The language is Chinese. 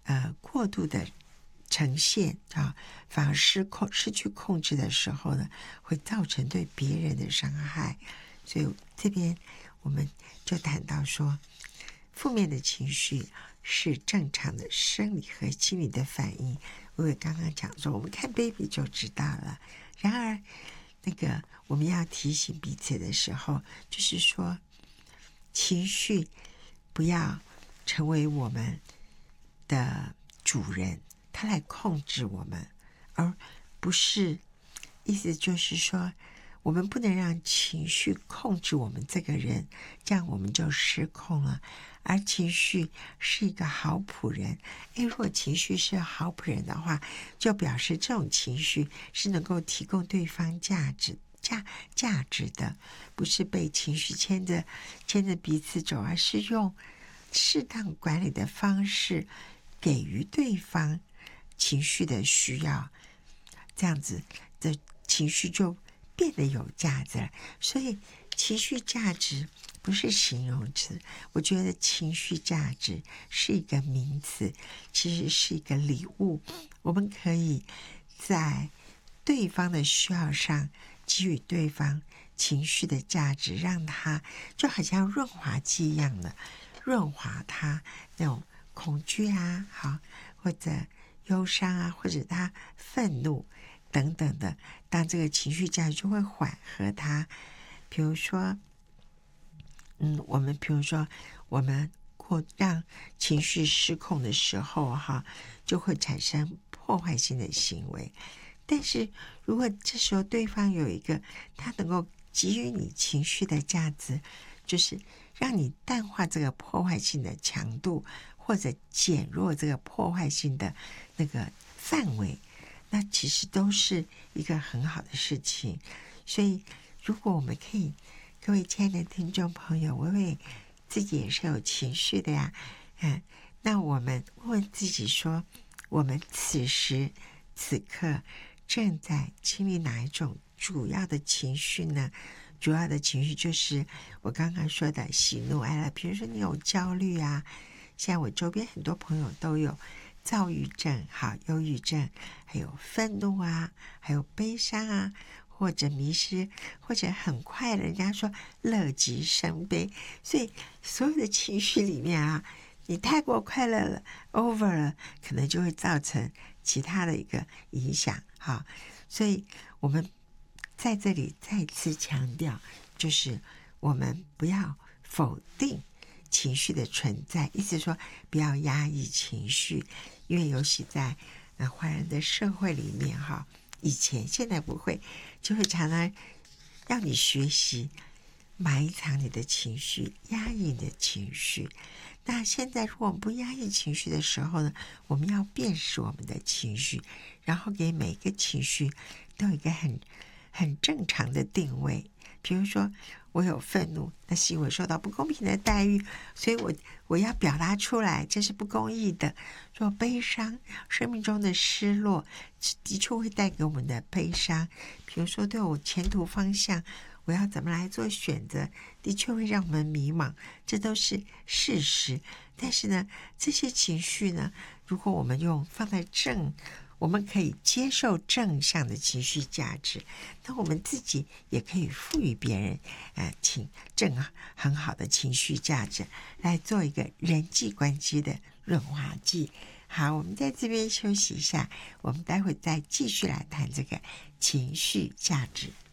过度的呈现啊，反而失去控制的时候呢，会造成对别人的伤害。所以这边我们就谈到说，负面的情绪是正常的生理和心理的反应。我也刚刚讲说，我们看 baby 就知道了。然而我们要提醒彼此的时候，就是说情绪不要成为我们的主人，他来控制我们，而不是，意思就是说我们不能让情绪控制我们这个人，这样我们就失控了。而情绪是一个好仆人，如果情绪是好仆人的话，就表示这种情绪是能够提供对方价值的，不是被情绪牵着彼此走，而是用适当管理的方式给予对方情绪的需要，这样子的情绪就变得有价值了。所以情绪价值不是形容词，我觉得情绪价值是一个名词，其实是一个礼物。我们可以在对方的需要上给予对方情绪的价值，让他就好像润滑剂一样的润滑他那种恐惧啊，好，或者忧伤啊，或者他愤怒等等的，当这个情绪价值就会缓和他。比如说我们让情绪失控的时候就会产生破坏性的行为。但是如果这时候对方有一个他能够给予你情绪的价值，就是让你淡化这个破坏性的强度，或者减弱这个破坏性的那个范围，那其实都是一个很好的事情。所以如果我们可以，各位亲爱的听众朋友，我以为自己也是有情绪的呀，那我们问问自己说，我们此时此刻正在经历哪一种主要的情绪呢？主要的情绪就是我刚刚说的喜怒哀乐。比如说你有焦虑啊，像我周边很多朋友都有躁郁症、忧郁症，还有愤怒啊，还有悲伤啊，或者迷失，或者很快人家说乐极生悲。所以所有的情绪里面啊，你太过快乐了 over 了，可能就会造成其他的一个影响。所以我们在这里再次强调，就是我们不要否定情绪的存在，意思说不要压抑情绪。因为尤其在华人的社会里面以前现在不会，就会常常让你学习埋藏你的情绪，压抑你的情绪。那现在如果我们不压抑情绪的时候呢，我们要辨识我们的情绪，然后给每个情绪都有一个很正常的定位。比如说我有愤怒，那是因为受到不公平的待遇，所以我要表达出来，这是不公义的。若悲伤，生命中的失落的确会带给我们的悲伤，比如说对我前途方向我要怎么来做选择，的确会让我们迷茫，这都是事实。但是呢，这些情绪呢，如果我们放在我们可以接受正向的情绪价值，那我们自己也可以赋予别人很好的情绪价值，来做一个人际关系的润滑剂。好，我们在这边休息一下，我们待会再继续来谈这个情绪价值。